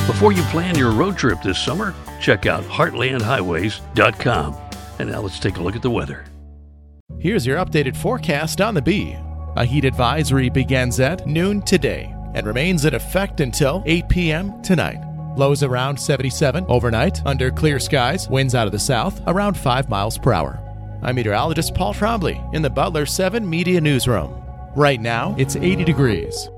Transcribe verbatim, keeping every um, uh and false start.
Before you plan your road trip this summer, check out heartland highways dot com. And now let's take a look at the weather. Here's your updated forecast on the Bee. A heat advisory begins at noon today and remains in effect until eight p.m. tonight. Lows around seventy-seven overnight under clear skies, winds out of the south around five miles per hour. I'm meteorologist Paul Trombley in the Butler seven Media Newsroom. Right now, it's eighty degrees.